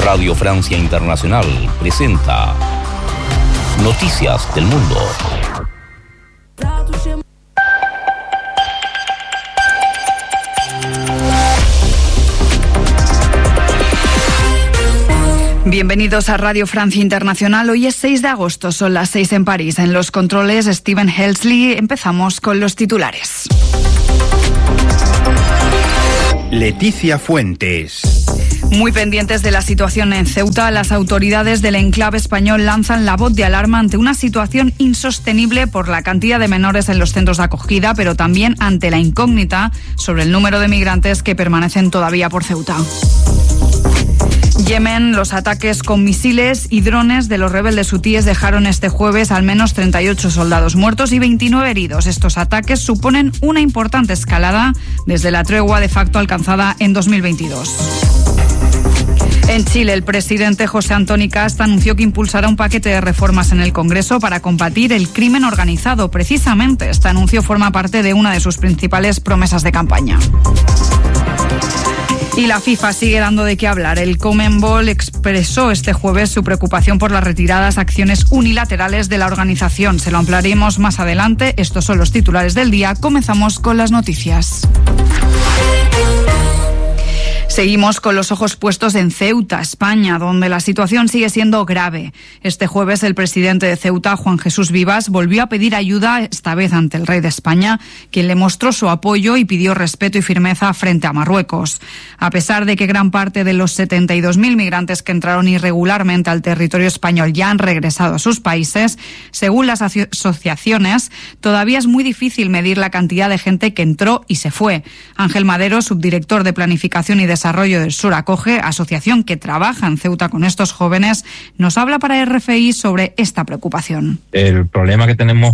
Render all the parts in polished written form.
Radio Francia Internacional presenta Noticias del Mundo. Bienvenidos a Radio Francia Internacional. Hoy es 6 de agosto, son las 6 en París. En los controles, Steven Helsley. Empezamos con los titulares. Leticia Fuentes. Muy pendientes de la situación en Ceuta, las autoridades del enclave español lanzan la voz de alarma ante una situación insostenible por la cantidad de menores en los centros de acogida, pero también ante la incógnita sobre el número de migrantes que permanecen todavía por Ceuta. Yemen, los ataques con misiles y drones de los rebeldes hutíes dejaron este jueves al menos 38 soldados muertos y 29 heridos. Estos ataques suponen una importante escalada desde la tregua de facto alcanzada en 2022. En Chile, el presidente José Antonio Kast anunció que impulsará un paquete de reformas en el Congreso para combatir el crimen organizado. Precisamente, este anuncio forma parte de una de sus principales promesas de campaña. Y la FIFA sigue dando de qué hablar. El CONMEBOL expresó este jueves su preocupación por las retiradas acciones unilaterales de la organización. Se lo ampliaremos más adelante. Estos son los titulares del día. Comenzamos con las noticias. Seguimos con los ojos puestos en Ceuta, España, donde la situación sigue siendo grave. Este jueves el presidente de Ceuta, Juan Jesús Vivas, volvió a pedir ayuda, esta vez ante el rey de España, quien le mostró su apoyo y pidió respeto y firmeza frente a Marruecos. A pesar de que gran parte de los 72.000 migrantes que entraron irregularmente al territorio español ya han regresado a sus países, según las asociaciones, todavía es muy difícil medir la cantidad de gente que entró y se fue. Ángel Madero, subdirector de Planificación y Desarrollo del Sur Acoge, asociación que trabaja en Ceuta con estos jóvenes, nos habla para RFI sobre esta preocupación. El problema que tenemos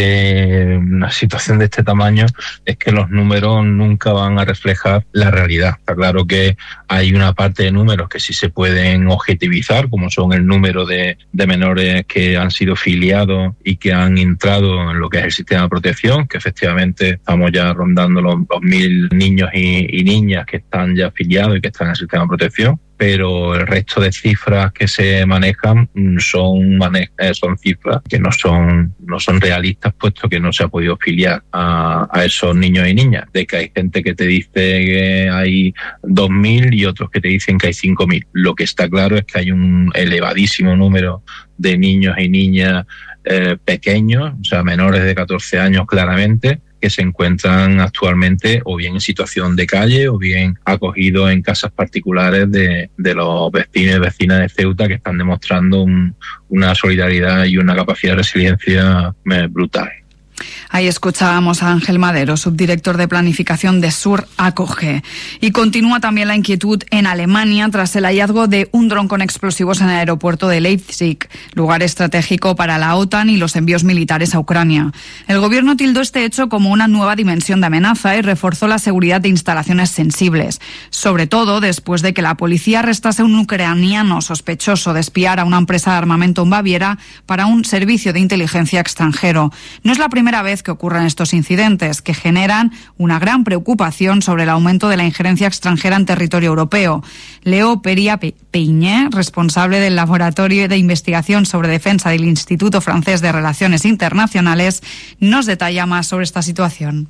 ante una situación de este tamaño es que los números nunca van a reflejar la realidad. Está claro que hay una parte de números que sí se pueden objetivizar, como son el número de menores que han sido filiados y que han entrado en lo que es el sistema de protección, que efectivamente estamos ya rondando los 1.000 niños y niñas que están ya filiados y que están en el sistema de protección, pero el resto de cifras que se manejan son cifras que no son realistas, puesto que no se ha podido filiar a esos niños y niñas. De que hay gente que te dice que hay 2.000 y otros que te dicen que hay 5.000. Lo que está claro es que hay un elevadísimo número de niños y niñas pequeños, o sea, menores de 14 años claramente, que se encuentran actualmente o bien en situación de calle o bien acogidos en casas particulares de los vecinos y vecinas de Ceuta, que están demostrando una solidaridad y una capacidad de resiliencia brutal. Ahí escuchábamos a Ángel Madero, subdirector de Planificación de Sur Acoge. Y continúa también la inquietud en Alemania tras el hallazgo de un dron con explosivos en el aeropuerto de Leipzig, lugar estratégico para la OTAN y los envíos militares a Ucrania. El gobierno tildó este hecho como una nueva dimensión de amenaza y reforzó la seguridad de instalaciones sensibles, sobre todo después de que la policía arrestase a un ucraniano sospechoso de espiar a una empresa de armamento en Baviera para un servicio de inteligencia extranjero. No es la primera vez que ocurren estos incidentes, que generan una gran preocupación sobre el aumento de la injerencia extranjera en territorio europeo. Leo Peria-Peigné, responsable del Laboratorio de Investigación sobre Defensa del Instituto Francés de Relaciones Internacionales, nos detalla más sobre esta situación.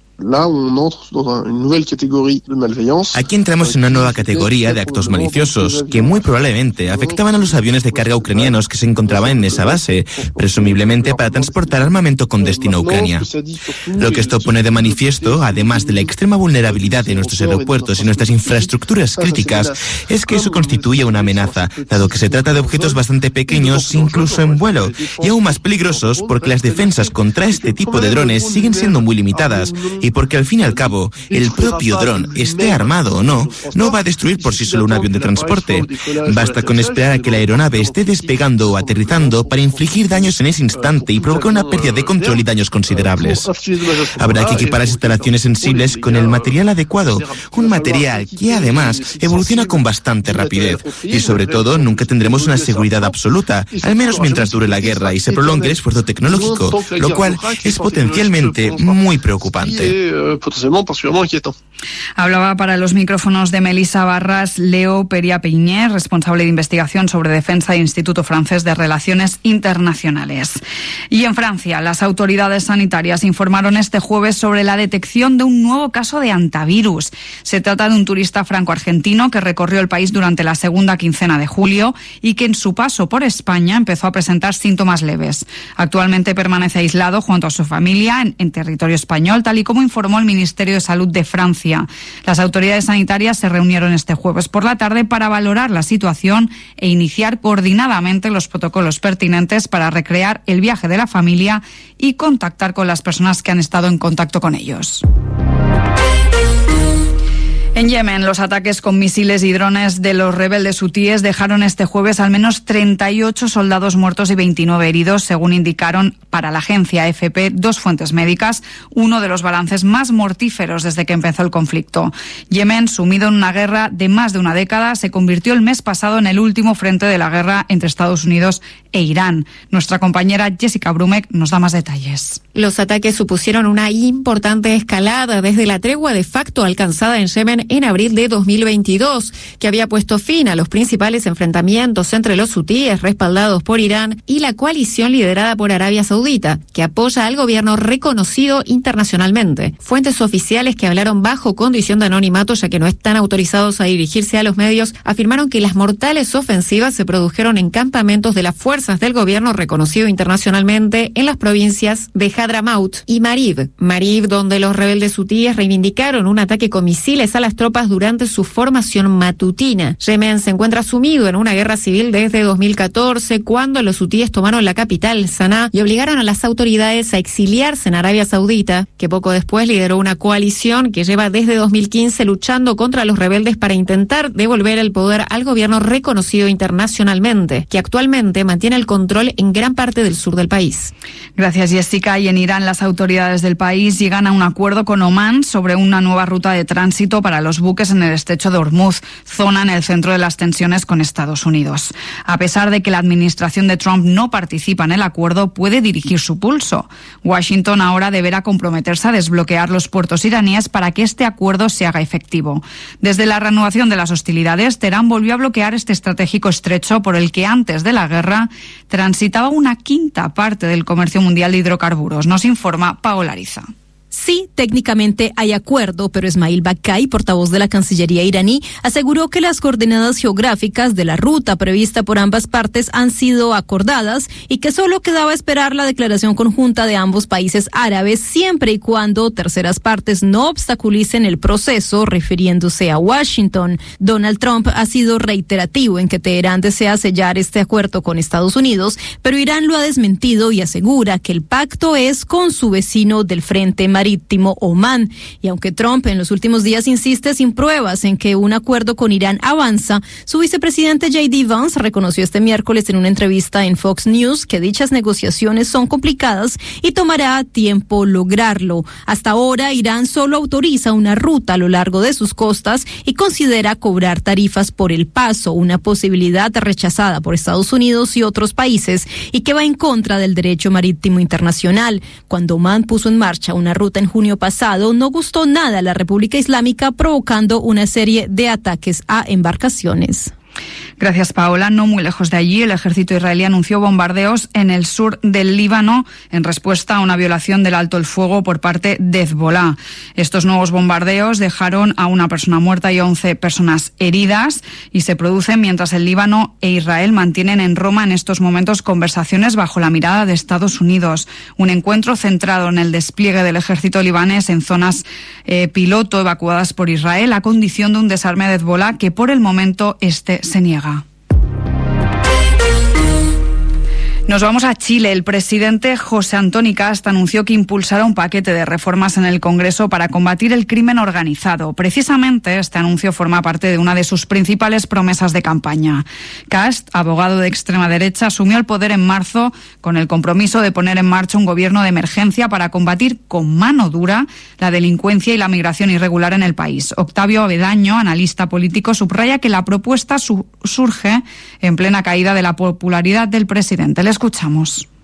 Aquí entramos en una nueva categoría de actos maliciosos que muy probablemente afectaban a los aviones de carga ucranianos que se encontraban en esa base, presumiblemente para transportar armamento con destino a Ucrania. Lo que esto pone de manifiesto, además de la extrema vulnerabilidad de nuestros aeropuertos y nuestras infraestructuras críticas, es que eso constituye una amenaza, dado que se trata de objetos bastante pequeños, incluso en vuelo, y aún más peligrosos porque las defensas contra este tipo de drones siguen siendo muy limitadas, y porque al fin y al cabo, el propio dron, esté armado o no, no va a destruir por sí solo un avión de transporte. Basta con esperar a que la aeronave esté despegando o aterrizando para infligir daños en ese instante y provocar una pérdida de control y daños considerables. Habrá que equipar las instalaciones sensibles con el material adecuado, un material que además evoluciona con bastante rapidez, y sobre todo nunca tendremos una seguridad absoluta, al menos mientras dure la guerra y se prolongue el esfuerzo tecnológico, lo cual es potencialmente muy preocupante. Hablaba para los micrófonos de Melissa Barras Leo Peria-Peigné, responsable de investigación sobre defensa del Instituto Francés de Relaciones Internacionales. Y en Francia, las autoridades sanitarias informaron este jueves sobre la detección de un nuevo caso de hantavirus. Se trata de un turista franco-argentino que recorrió el país durante la segunda quincena de julio y que en su paso por España empezó a presentar síntomas leves. Actualmente permanece aislado junto a su familia en territorio español, tal y como informó el Ministerio de Salud de Francia. Las autoridades sanitarias se reunieron este jueves por la tarde para valorar la situación e iniciar coordinadamente los protocolos pertinentes para recrear el viaje de la familia y contactar con las personas que han estado en contacto con ellos. En Yemen, los ataques con misiles y drones de los rebeldes hutíes dejaron este jueves al menos 38 soldados muertos y 29 heridos, según indicaron para la agencia AFP 2 fuentes médicas, uno de los balances más mortíferos desde que empezó el conflicto. Yemen, sumido en una guerra de más de una década, se convirtió el mes pasado en el último frente de la guerra entre Estados Unidos e Irán. Nuestra compañera Jessica Brumek nos da más detalles. Los ataques supusieron una importante escalada desde la tregua de facto alcanzada en Yemen en abril de 2022, que había puesto fin a los principales enfrentamientos entre los hutíes respaldados por Irán y la coalición liderada por Arabia Saudita, que apoya al gobierno reconocido internacionalmente. Fuentes oficiales que hablaron bajo condición de anonimato, ya que no están autorizados a dirigirse a los medios, afirmaron que las mortales ofensivas se produjeron en campamentos de las fuerzas del gobierno reconocido internacionalmente en las provincias de Hadramaut y Marib, donde los rebeldes hutíes reivindicaron un ataque con misiles a las tropas durante su formación matutina. Yemen se encuentra sumido en una guerra civil desde 2014, cuando los hutíes tomaron la capital, Saná, y obligaron a las autoridades a exiliarse en Arabia Saudita, que poco después lideró una coalición que lleva desde 2015 luchando contra los rebeldes para intentar devolver el poder al gobierno reconocido internacionalmente, que actualmente mantiene el control en gran parte del sur del país. Gracias, Jessica. Y en Irán, las autoridades del país llegan a un acuerdo con Omán sobre una nueva ruta de tránsito para los buques en el estrecho de Hormuz, zona en el centro de las tensiones con Estados Unidos. A pesar de que la administración de Trump no participa en el acuerdo, puede dirigir su pulso. Washington ahora deberá comprometerse a desbloquear los puertos iraníes para que este acuerdo se haga efectivo. Desde la reanudación de las hostilidades, Teherán volvió a bloquear este estratégico estrecho por el que antes de la guerra transitaba una quinta parte del comercio mundial de hidrocarburos. Nos informa Paola Ariza. Sí, técnicamente hay acuerdo, pero Esmail Bakai, portavoz de la Cancillería iraní, aseguró que las coordenadas geográficas de la ruta prevista por ambas partes han sido acordadas y que solo quedaba esperar la declaración conjunta de ambos países árabes, siempre y cuando terceras partes no obstaculicen el proceso, refiriéndose a Washington. Donald Trump ha sido reiterativo en que Teherán desea sellar este acuerdo con Estados Unidos, pero Irán lo ha desmentido y asegura que el pacto es con su vecino del frente marítimo, Omán. Y aunque Trump en los últimos días insiste sin pruebas en que un acuerdo con Irán avanza, su vicepresidente J.D. Vance reconoció este miércoles en una entrevista en Fox News que dichas negociaciones son complicadas y tomará tiempo lograrlo. Hasta ahora, Irán solo autoriza una ruta a lo largo de sus costas y considera cobrar tarifas por el paso, una posibilidad rechazada por Estados Unidos y otros países y que va en contra del derecho marítimo internacional. Cuando Omán puso en marcha una ruta en junio pasado, no gustó nada a la República Islámica, provocando una serie de ataques a embarcaciones. Gracias, Paola. No muy lejos de allí, el ejército israelí anunció bombardeos en el sur del Líbano en respuesta a una violación del alto el fuego por parte de Hezbolá. Estos nuevos bombardeos dejaron a una persona muerta y 11 personas heridas y se producen mientras el Líbano e Israel mantienen en Roma en estos momentos conversaciones bajo la mirada de Estados Unidos. Un encuentro centrado en el despliegue del ejército libanés en zonas piloto evacuadas por Israel a condición de un desarme de Hezbolá que por el momento se niega. Nos vamos a Chile. El presidente José Antonio Kast anunció que impulsará un paquete de reformas en el Congreso para combatir el crimen organizado. Precisamente este anuncio forma parte de una de sus principales promesas de campaña. Kast, abogado de extrema derecha, asumió el poder en marzo con el compromiso de poner en marcha un gobierno de emergencia para combatir con mano dura la delincuencia y la migración irregular en el país. Octavio Avedaño, analista político, subraya que la propuesta surge en plena caída de la popularidad del presidente. Le escuchamos.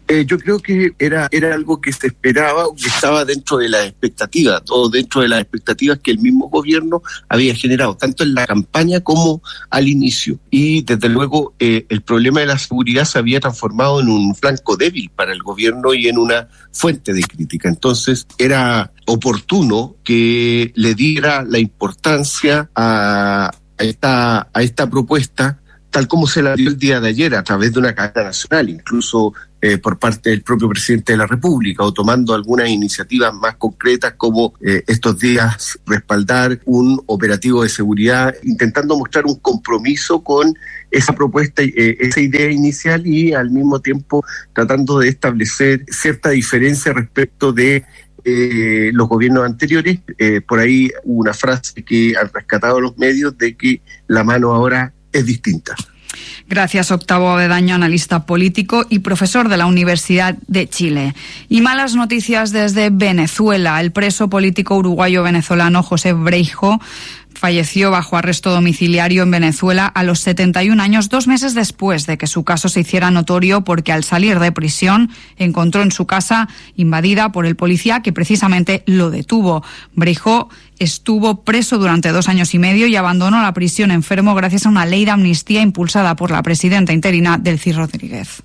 Yo creo que era algo que se esperaba, que estaba dentro de las expectativas, o dentro de las expectativas que el mismo gobierno había generado, tanto en la campaña como al inicio. Y desde luego el problema de la seguridad se había transformado en un flanco débil para el gobierno y en una fuente de crítica. Entonces era oportuno que le diera la importancia a esta propuesta, tal como se la dio el día de ayer a través de una cadena nacional, incluso por parte del propio presidente de la República, o tomando algunas iniciativas más concretas como estos días respaldar un operativo de seguridad, intentando mostrar un compromiso con esa propuesta, esa idea inicial, y al mismo tiempo tratando de establecer cierta diferencia respecto de los gobiernos anteriores. Por ahí hubo una frase que han rescatado los medios de que la mano ahora es distinta. Gracias, Octavio Avedaño, analista político y profesor de la Universidad de Chile. Y malas noticias desde Venezuela. El preso político uruguayo-venezolano José Breijo falleció bajo arresto domiciliario en Venezuela a los 71 años, 2 meses después de que su caso se hiciera notorio, porque al salir de prisión encontró en su casa invadida por el policía que precisamente lo detuvo. Breijo estuvo preso durante 2 años y medio y abandonó la prisión enfermo gracias a una ley de amnistía impulsada por la presidenta interina Delcy Rodríguez.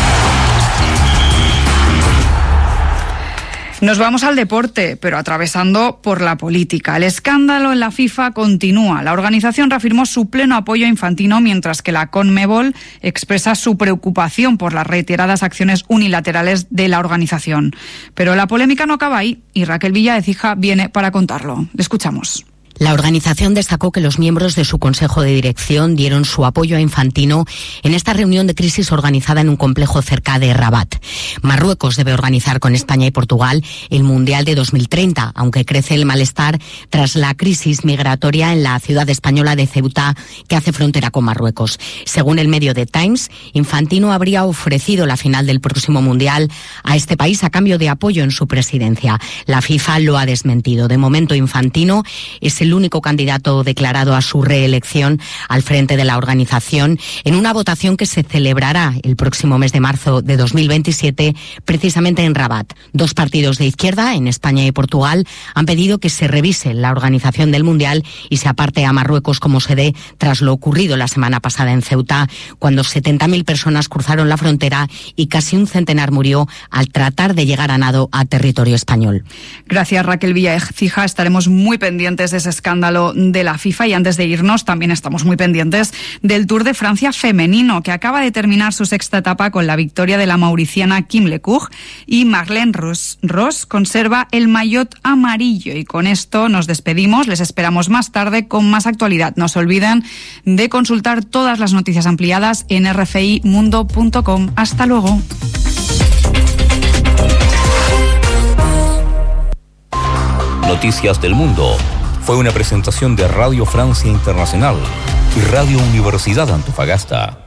Nos vamos al deporte, pero atravesando por la política. El escándalo en la FIFA continúa. La organización reafirmó su pleno apoyo a Infantino, mientras que la CONMEBOL expresa su preocupación por las reiteradas acciones unilaterales de la organización. Pero la polémica no acaba ahí y Raquel Villa de Cija viene para contarlo. Le escuchamos. La organización destacó que los miembros de su consejo de dirección dieron su apoyo a Infantino en esta reunión de crisis organizada en un complejo cerca de Rabat. Marruecos debe organizar con España y Portugal el Mundial de 2030, aunque crece el malestar tras la crisis migratoria en la ciudad española de Ceuta, que hace frontera con Marruecos. Según el medio The Times, Infantino habría ofrecido la final del próximo Mundial a este país a cambio de apoyo en su presidencia. La FIFA lo ha desmentido. De momento, Infantino es el único candidato declarado a su reelección al frente de la organización en una votación que se celebrará el próximo mes de marzo de 2027, precisamente en Rabat. 2 partidos de izquierda en España y Portugal han pedido que se revise la organización del Mundial y se aparte a Marruecos como sede tras lo ocurrido la semana pasada en Ceuta, cuando 70.000 personas cruzaron la frontera y casi un centenar murió al tratar de llegar a nado a territorio español. Gracias, Raquel Villacija. Estaremos muy pendientes de ese escándalo de la FIFA, y antes de irnos también estamos muy pendientes del Tour de Francia femenino, que acaba de terminar su 6ª etapa con la victoria de la mauriciana Kim Lecour, y Marlene Ross conserva el maillot amarillo. Y con esto nos despedimos. Les esperamos más tarde con más actualidad. No se olviden de consultar todas las noticias ampliadas en rfimundo.com. Hasta luego. Noticias del Mundo fue una presentación de Radio Francia Internacional y Radio Universidad Antofagasta.